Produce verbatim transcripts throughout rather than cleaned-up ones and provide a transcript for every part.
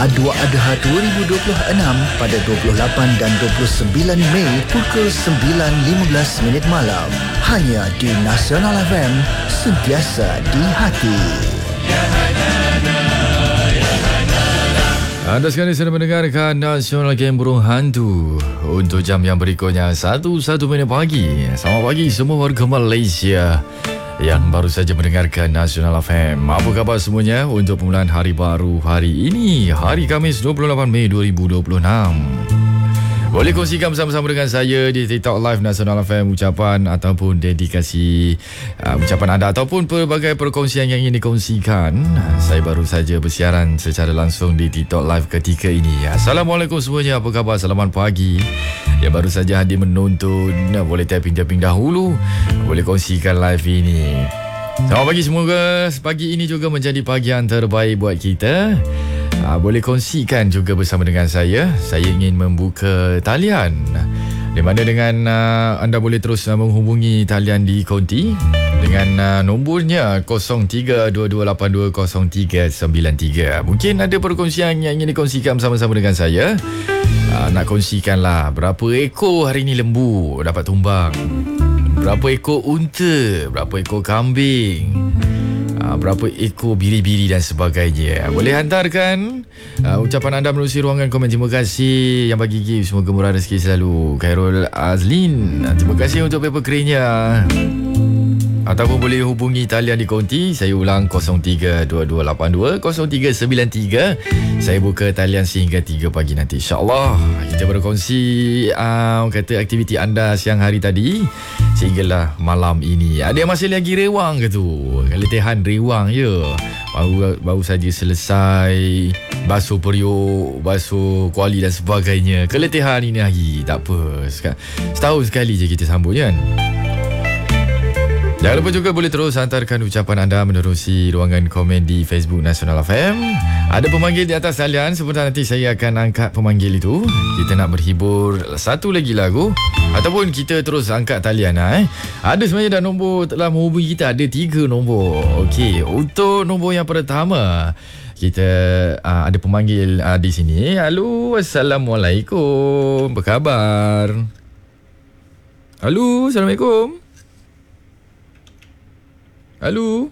Adwa Adha dua ribu dua puluh enam pada dua puluh lapan dan dua puluh sembilan Mei pukul sembilan lima belas minit malam. Hanya di Nasional F M, sentiasa di hati. Anda sekarang sedang mendengarkan Nasional Game Burung Hantu untuk jam yang berikutnya satu satu minit pagi. Selamat pagi semua warga Malaysia yang baru saja mendengarkan Nasional F M. Apa khabar semuanya untuk permulaan hari baru hari ini, hari Khamis dua puluh lapan Mei dua ribu dua puluh enam. Boleh kongsikan bersama-sama dengan saya di TikTok Live Nasional F M ucapan ataupun dedikasi uh, ucapan anda ataupun pelbagai perkongsian yang ingin dikongsikan. Saya baru saja bersiaran secara langsung di TikTok Live ketika ini. Assalamualaikum semuanya, apa khabar? Selamat pagi. Yang baru saja hadir menonton, boleh tapping-tapping dahulu, boleh kongsikan live ini. Selamat pagi, semoga pagi ini juga menjadi pagi yang terbaik buat kita. Ha, boleh kongsikan juga bersama dengan saya. Saya ingin membuka talian, di mana dengan uh, anda boleh terus uh, menghubungi talian di konti dengan uh, nombornya kosong tiga dua dua lapan dua kosong tiga sembilan tiga. Mungkin ada perkongsian yang ingin dikongsikan bersama-sama dengan saya. uh, Nak kongsikanlah berapa ekor hari ni lembu dapat tumbang, berapa ekor unta, berapa ekor kambing, Uh, berapa ekor biri-biri dan sebagainya. Boleh hantarkan uh, ucapan anda melalui ruangan komen. Terima kasih yang bagi gift, semoga murah rezeki selalu. Khairul Azlin, uh, terima kasih untuk paper crane-nya. Ataupun boleh hubungi talian di konti. Saya ulang kosong tiga dua dua lapan dua kosong tiga sembilan tiga. Saya buka talian sehingga tiga pagi nanti, InsyaAllah. Kita berkongsi uh, kata aktiviti anda siang hari tadi sehinggalah malam ini. Ada yang masih lagi rewang ke tu? Keletihan rewang ya. Baru, baru saja selesai basuh periuk, basuh kuali dan sebagainya. Keletihan ini lagi. Tak apa, setahun sekali je kita sambut kan. Jangan lupa juga boleh terus hantarkan ucapan anda menerusi ruangan komen di Facebook Nasional F M. Ada pemanggil di atas talian. Sebentar nanti saya akan angkat pemanggil itu. Kita nak berhibur satu lagi lagu ataupun kita terus angkat talian. Eh. Ada sebenarnya dah nombor telah menghubungi kita. Ada tiga nombor. Okey, untuk nombor yang pertama kita uh, ada pemanggil uh, di sini. Halo, Assalamualaikum. Apa khabar? Halo, Assalamualaikum. Halo.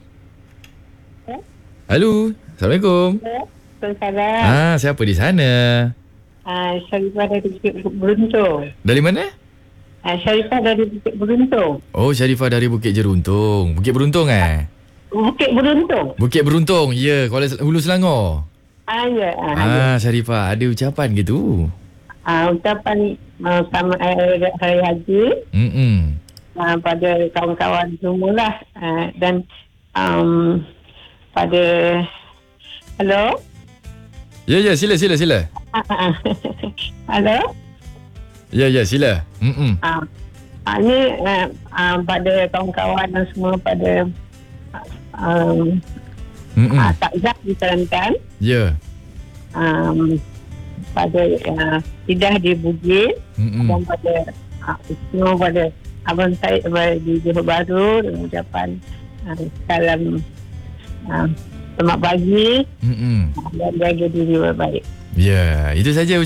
Halo. Assalamualaikum. Assalamualaikum. Ah, siapa di sana? Ah, Syarifah dari Bukit Beruntung. Dari mana? Ah, Syarifah dari Bukit Beruntung. Oh, Syarifah dari Bukit Jeruntung. Bukit Beruntung eh? Bukit Beruntung. Bukit Beruntung. Ya, Kuala Hulu Selangor. Ah, ya. Ah, Ah, ya. Syarifah, ada ucapan gitu? Ah, ucapan uh, sama uh, Hari Haji. Hmm. Uh, pada kawan-kawan semualah. Uh, dan um, pada hello. Ya, ya, sila, sila, sila. Hello. Ya, ya, sila. Hmm. Ah, uh, ini uh, uh, pada kawan-kawan dan semua pada um, Hmm. uh, takzah di Kelantan. Ya. Um, pada uh, Sidah di Bugis. Hmm. Dan pada uh, semua pada Abang Syed di Johor Bahru dengan ucapan uh, salam uh, selamat pagi Hmm. dan jaga diri baik-baik. Ya, itu saja